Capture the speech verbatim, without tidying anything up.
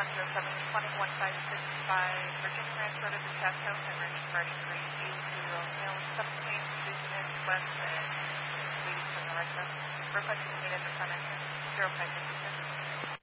one zero seven two zero one five six five, Virginia Ranch Road at the Chateau, Henry Party three eight zero, male seventeen, business west and waiting for the right bus. Requesting to meet at the front entrance, zero five fifty six.